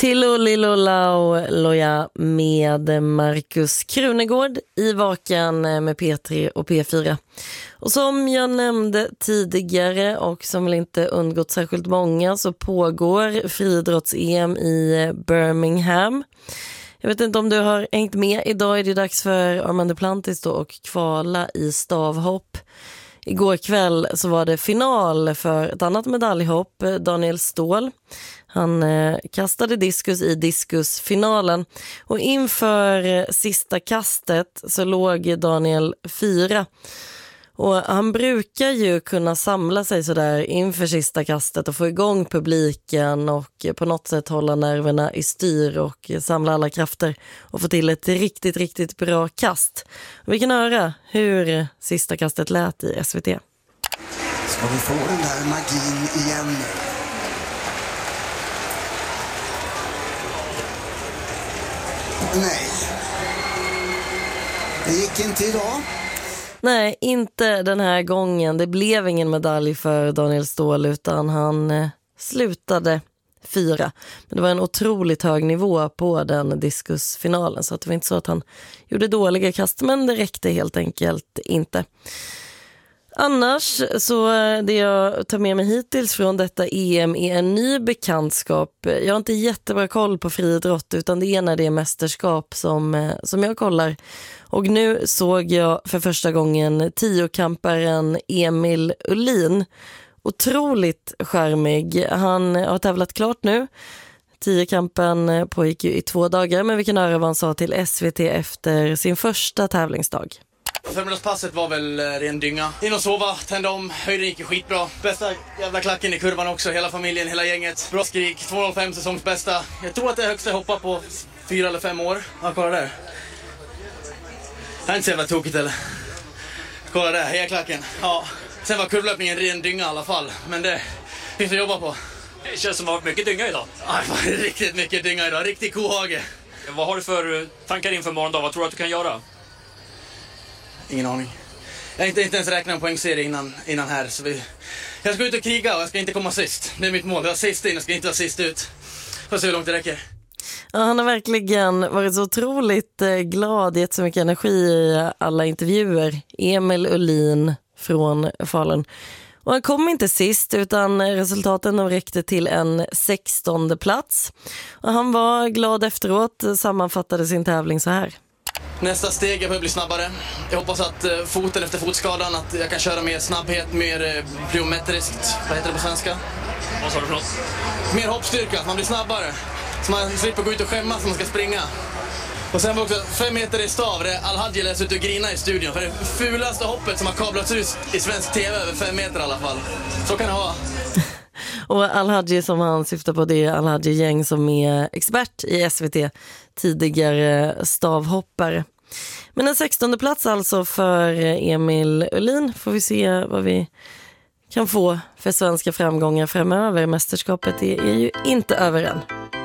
Till Lillola och Loja med Markus Krunegård i Vakan med P3 och P4. Och som jag nämnde tidigare och som väl inte undgått särskilt många så pågår friidrotts-EM i Birmingham. Jag vet inte om du har hängt med. Idag är det dags för Armand Duplantis då och kvala i stavhopp. Igår kväll så var det final för ett annat medaljhopp, Daniel Ståhl. Han kastade diskus i diskusfinalen och inför sista kastet så låg Daniel 4. Och han brukar ju kunna samla sig så där inför sista kastet och få igång publiken och på något sätt hålla nerverna i styr och samla alla krafter och få till ett riktigt, riktigt bra kast. Och vi kan höra hur sista kastet lät i SVT. Ska vi få den där magin igen? Nej. Det gick inte idag. Nej, inte den här gången. Det blev ingen medalj för Daniel Ståhl utan han slutade 4. Men det var en otroligt hög nivå på den diskusfinalen så att det var inte så att han gjorde dåliga kast men det räckte helt enkelt inte. Annars så det jag tar med mig hittills från detta EM är en ny bekantskap. Jag har inte jättebra koll på friidrott utan det är när det är mästerskap som jag kollar. Och nu såg jag för första gången 10-kamparen Emil Ullin. Otroligt charmig. Han har tävlat klart nu. 10-kampen pågick ju i 2 dagar men vi kan höra vad han sa till SVT efter sin första tävlingsdag. Förmiddagspasset var väl ren dynga. In och sova, tända om, höjden gick skitbra. Bästa jävla klacken i kurvan också, hela familjen, hela gänget. Bra skrik, 2,05 säsongsbästa. Jag tror att det är högsta jag hoppat på 4 eller 5 år. Ja, kolla där. Det är inte så jävla tokigt eller? Kolla där, heja klacken. Ja, sen var kurvlöpningen ren dynga i alla fall. Men det finns att jobba på. Det känns som att det har mycket dynga idag. Ja, det var riktigt mycket dynga idag, riktigt kohage. Vad har du för tankar inför morgondag? Vad tror du att du kan göra? Ingen aning. Jag har inte ens räknat en poängserie innan här. Så jag ska ut och kriga och jag ska inte komma sist. Det är mitt mål. Jag är sist in och ska inte vara sist ut. Får se hur långt det räcker. Ja, han har verkligen varit så otroligt glad, gett så mycket energi i alla intervjuer. Emil Ullin från Falun. Och han kom inte sist utan resultaten räckte till en 16:e plats. Och han var glad efteråt, sammanfattade sin tävling så här. Nästa steg är att bli snabbare. Jag hoppas att foten efter fotskadan, att jag kan köra mer snabbhet, mer plyometriskt. Vad heter det på svenska? Vad sa du för något? Mer hoppstyrka, att man blir snabbare. Så man slipper gå ut och skämmas när man ska springa. Och sen var också 5 meter i stav. Al-Hadji läser ut och grina i studion. För det fulaste hoppet som har kablats ut i svensk tv över 5 meter i alla fall. Så kan det vara. Och Al-Hadji som han syftar på, det är Al-Hadji-gäng som är expert i SVT, tidigare stavhoppare. Men en 16:e plats alltså för Emil Ullin. Får vi se vad vi kan få för svenska framgångar framöver. Mästerskapet är ju inte över än.